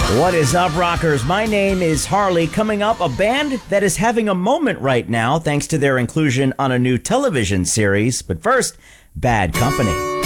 What is up, rockers? My name is Harley. Coming up, a band that is having a moment right now thanks to their inclusion on a new television series. But first, Bad Company.